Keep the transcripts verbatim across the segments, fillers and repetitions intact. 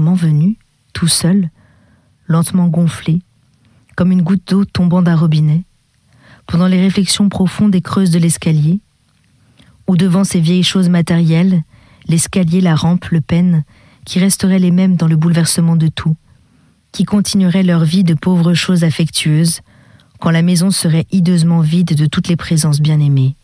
moment venu, tout seul, lentement gonflé, comme une goutte d'eau tombant d'un robinet, pendant les réflexions profondes et creuses de l'escalier, ou devant ces vieilles choses matérielles, l'escalier, la rampe, le pêne, qui resteraient les mêmes dans le bouleversement de tout, qui continueraient leur vie de pauvres choses affectueuses, quand la maison serait hideusement vide de toutes les présences bien-aimées.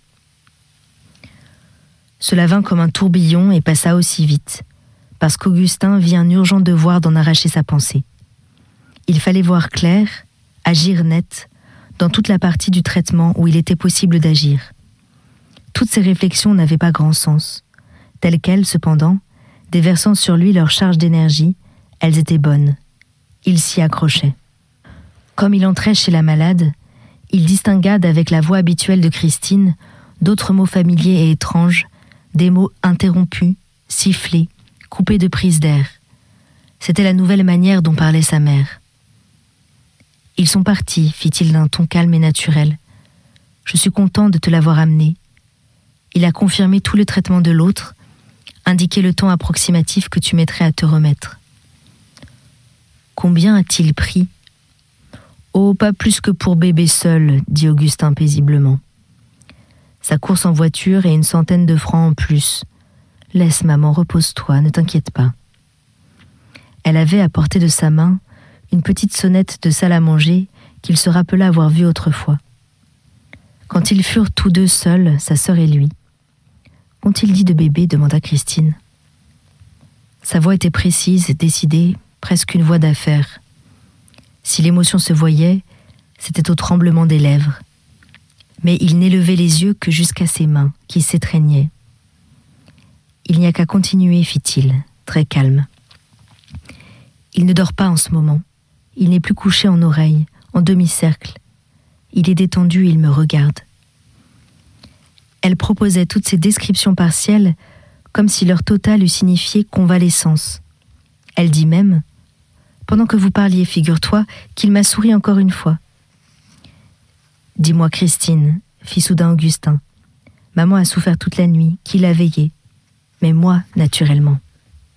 Cela vint comme un tourbillon et passa aussi vite, parce qu'Augustin vit un urgent devoir d'en arracher sa pensée. Il fallait voir clair, agir net, dans toute la partie du traitement où il était possible d'agir. Toutes ces réflexions n'avaient pas grand sens. Telles quelles, cependant, déversant sur lui leur charge d'énergie, elles étaient bonnes. Il s'y accrochait. Comme il entrait chez la malade, il distingua d'avec la voix habituelle de Christine d'autres mots familiers et étranges, des mots interrompus, sifflés, coupés de prises d'air. C'était la nouvelle manière dont parlait sa mère. « Ils sont partis, fit-il d'un ton calme et naturel. Je suis content de te l'avoir amené. Il a confirmé tout le traitement de l'autre, indiqué le temps approximatif que tu mettrais à te remettre. Combien a-t-il pris ? Oh, pas plus que pour bébé seul, dit Augustin paisiblement. Sa course en voiture et une centaine de francs en plus. Laisse, maman, repose-toi, ne t'inquiète pas. Elle avait à portée de sa main une petite sonnette de salle à manger qu'il se rappela avoir vue autrefois. Quand ils furent tous deux seuls, sa sœur et lui. « Qu'ont-ils dit de bébé ?» demanda Christine. Sa voix était précise, décidée, presque une voix d'affaire. Si l'émotion se voyait, c'était au tremblement des lèvres. Mais il n'élevait les yeux que jusqu'à ses mains, qui s'étreignaient. « Il n'y a qu'à continuer, fit-il, très calme. Il ne dort pas en ce moment. Il n'est plus couché en oreille, en demi-cercle. Il est détendu et il me regarde. » Elle proposait toutes ces descriptions partielles comme si leur total eût signifié convalescence. Elle dit même « Pendant que vous parliez, figure-toi qu'il m'a souri encore une fois. »« Dis-moi, Christine, fit soudain Augustin. Maman a souffert toute la nuit, qui l'a veillée. Mais moi, naturellement. »